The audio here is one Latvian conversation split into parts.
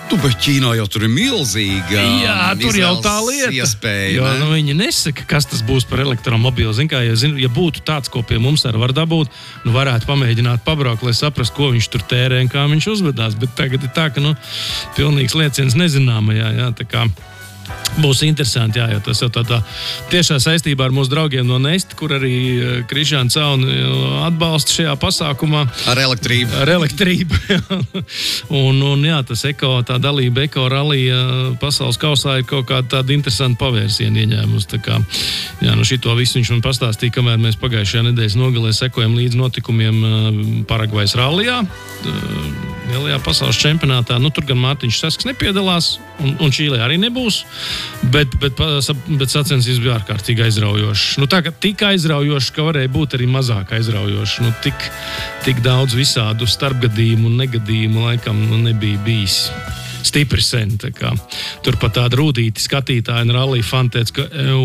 Bet Ķīnā jau tur ir milzīga tur jau tā lieta. Iespēja, jo viņi nesaka, kas tas būs par elektromobīlu. Zin kā, ja būtu tāds, ko pie mums var dabūt, varētu pamēģināt pabraukt, lai saprastu, ko viņš tur tērē un kā viņš uzvedās. Bet tagad ir tā, ka pilnīgs lieciens nezināmajā. Jā, tā kā būs interesanti, jo tas jau tādā tiešā saistībā ar mūsu draugiem no Nest, kur arī Krišjāns Cauni atbalsta šajā pasākumā. Ar elektrību. Ar elektrību, jā. Un jā, tas tā dalība Eko rallija pasaules kausā ir kaut kāda tāda interesanta pavērsiena ieņēmusi. Tā kā, jā, šito visu viņš man pastāstīja, kamēr mēs pagājušajā nedēļas nogalē sekojam līdz notikumiem Paragvajas rallijā, lielajā pasaules čempionātā. Tur gan Mārtiņš Sasks nepiedalās, un Čīlē arī nebūs. Bet sacensības bija ārkārtīgi aizraujošas. Tā kā tik aizraujošas, ka varēja būt arī mazāk aizraujošas. Tik daudz visādu starpgadījumu un negadījumu laikam nebija bijis. Stipri sen. Tur pat tāda rūdīti skatītāja un rallija fani teica,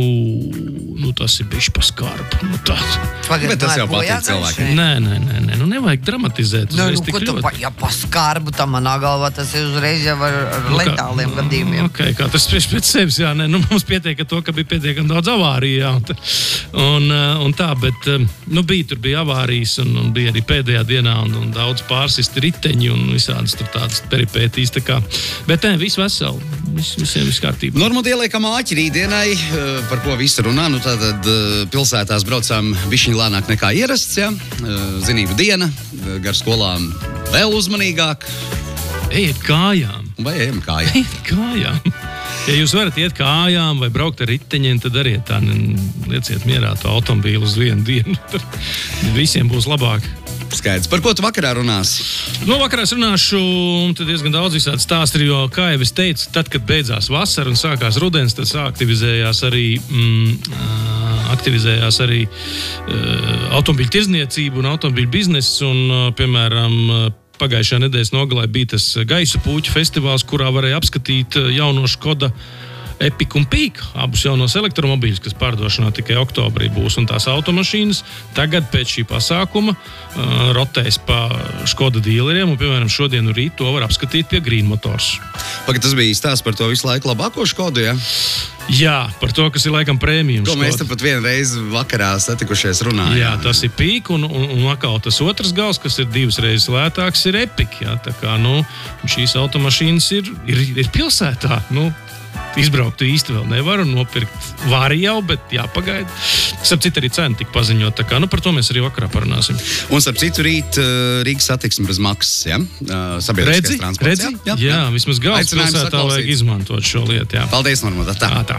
ka tas ir bišķi pa skarbu. Bet tas jau patīk cilvēkiem. Nē, nevajag dramatizēt. Pa skarbu, tā manā galvā tas ir uzreiz jau ar letāliem gadījumiem. Kā tas spriež pēc sevis, jā. Mums pietiek ar to, ka bija pietiekami daudz avāriju, jā. Un tā, bet tur bija avārijas un bija arī pēdējā dienā un daudz pārsisti riteņi un visādas tur tādas peripētīs, tā kā. Bet viss veseli, visiem viss kārtībā. Normāli ieliekam āķi rītdienai, par ko visi runā. Tātad pilsētās braucām bišķiņ lēnāk nekā ierasts, jā. Zinību diena, gar skolām vēl uzmanīgāk. Ejiet kājām. Vai ejam kājām? Ejiet kājām. Ja jūs varat iet kājām vai braukt ar riteņiem, tad dariet tā, lieciet mierā to automobīlu uz vienu dienu. Tad visiem būs labāk. Skaidrs. Par ko tu vakarā runāsi? Vakarā es runāšu diezgan daudz visādi stāsti, jo, kā jau es teicu, tad, kad beidzās vasara un sākās rudens, tad aktivizējās arī automobīļu tirdzniecība un automobīļu bizness un, piemēram, pagājušajā nedēļas nogalē bija tas gaisa puķu festivāls, kurā varēja apskatīt jauno Škoda Epic un Peak, abus jaunos elektromobīļus, kas pārdošanā tikai oktobrī būs, un tās automašīnas tagad pēc šī pasākuma rotēs pa Škoda dīleriem, un, piemēram, šodien un rīt to var apskatīt pie Green Motors. Tas bija stāsts par to visu laiku labāko Škodu, jā? Jā, par to, kas ir laikam prēmijum Škoda. Ko mēs te pat vienreiz vakarā satikušies runājām. Jā, tas ir Peak, un atkal tas otrs gals, kas ir 2 reizes lētāks, ir Epic, jā, tā kā, šīs automašīnas ir pilsētā, izbraukt īsti vēl nevar un nopirkt var jau, bet jāpagaida. Starp citu arī cena tika paziņot, tā kā, par to mēs arī vakarā parunāsim. Un starp citu rīt Rīgas satiksme bez maksas, ja? Sabiedriskais transports. Redzi? Jā, vismaz galvaspilsētā vajag izmantot šo lietu, jā. Paldies, Normāda. Tā.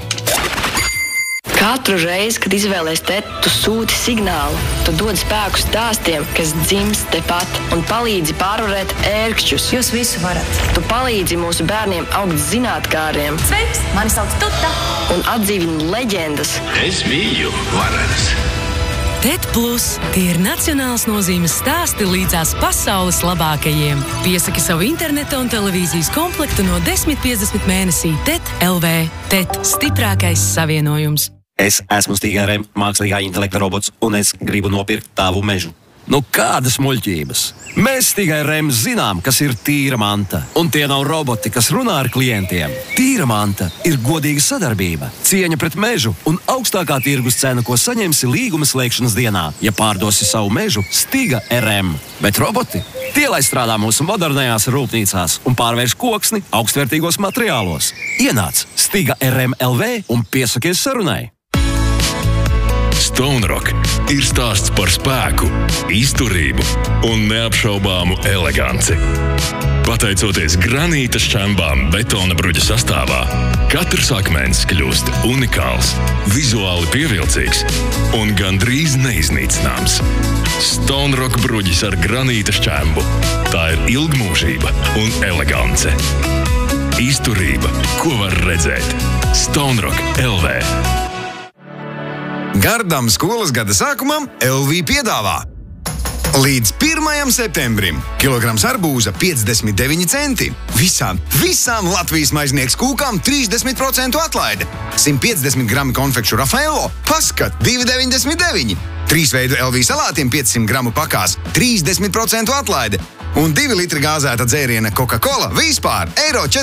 Katru reizi, kad izvēlies tēt, tu sūti signālu. Tu dod spēku stāstiem, kas dzimst tepat un palīdzi pārvarēt ērkšķus. Jūs visu varat. Tu palīdzi mūsu bērniem augt zinātkāriem. Sveiks, mani sauc Tuta. Un atdzīvini leģendas. Es biju varens. TET Plus – tie ir nacionāls nozīmes stāsti līdzās pasaules labākajiem. Piesaki savu interneta un televīzijas komplektu no 10,50 mēnesī TET LV. TET – stiprākais savienojums. Es esmu Stiga RM, mākslīgā intelekta robots, un es gribu nopirkt tavu mežu. Kādas muļķības? Mēs Stiga RM zinām, kas ir tīra manta, un tie nav roboti, kas runā ar klientiem. Tīra manta ir godīga sadarbība, cieņa pret mežu un augstākā tirgus cena, ko saņemsi līguma slēgšanas dienā, ja pārdosi savu mežu Stiga RM. Bet roboti? Tie, lai strādā mūsu modernajās rūpnīcās un pārvērš koksni augstvērtīgos materiālos. Ienāc Stiga RM LV un piesakies sarunai. Stone Rock ir stāsts par spēku, izturību un neapšaubāmu eleganci. Pateicoties granīta šķembām betona bruģa sastāvā, katrs akmens kļūst unikāls, vizuāli pievilcīgs un gandrīz neiznīcināms. Stone Rock bruģis ar granīta šķembu. Tā ir ilgmūžība un elegance. Izturība, ko var redzēt. Stone Rock LV. Gardam skolas gada sākumam LV piedāvā līdz 1. septembrim kilograms arbūza 59 centi. Visām Latvijas maiznieks kūkām 30% atlaide. 150 grami konfekšu Rafaelo, paskat 2,99. 3 veidu LV salātiem 500 gramu pakās 30% atlaide. Un 2 litri gāzēta dzēriena Coca-Cola vispār €4.